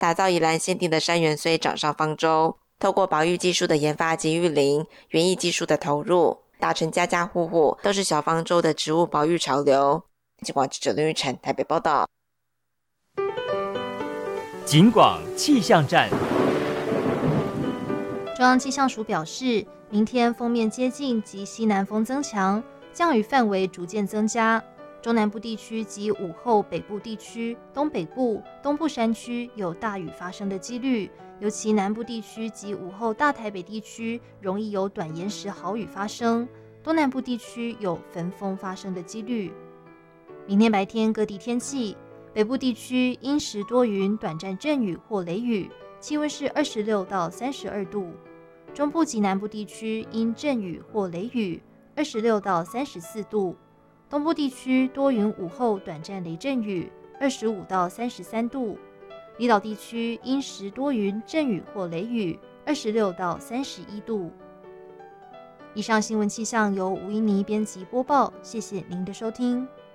打造宜兰限定的山元荽掌上方舟。透过保育技术的研发及育龄，园艺技术的投入，达成家家户户都是小方舟的植物保育潮流。警广记者林玉成台北报道。 警广气象站。 中央气象署表示，明天锋面接近及西南风增强，降雨范围逐渐增加。中南部地区及午后北部地区、东北部、东部山区有大雨发生的几率，尤其南部地区及午后大台北地区容易有短延时豪雨发生，东南部地区有焚风发生的几率。明天白天各地天气，北部地区阴时多云，短暂阵雨或雷雨，气温是26到32度。中部及南部地区因阵雨或雷雨，26到34度。东部地区多云，午后短暂雷阵雨，25到33度。离岛地区阴时多云，阵雨或雷雨，26到31度。以上新闻气象由吴依妮编辑播报，谢谢您的收听。